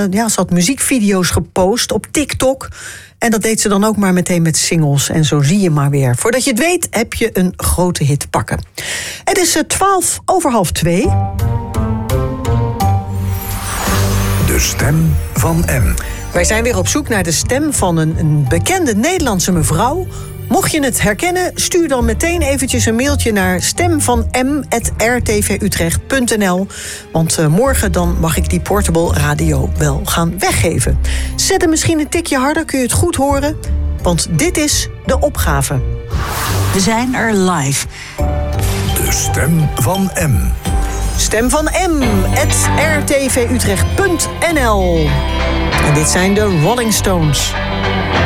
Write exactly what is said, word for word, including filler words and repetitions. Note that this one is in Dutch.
ja, ze had muziekvideo's gepost op TikTok. En dat deed ze dan ook maar meteen met singles. En zo zie je maar weer. Voordat je het weet, heb je een grote hit pakken. Het is twaalf over half twee. De stem van M. Wij zijn weer op zoek naar de stem van een, een bekende Nederlandse mevrouw. Mocht je het herkennen, stuur dan meteen eventjes een mailtje naar stem van m at r t v utrecht punt n l. Want uh, morgen dan mag ik die portable radio wel gaan weggeven. Zet hem misschien een tikje harder, kun je het goed horen. Want dit is de opgave. We zijn er live. De stem van M. Stem van M at r t v utrecht punt n l. En dit zijn de Rolling Stones.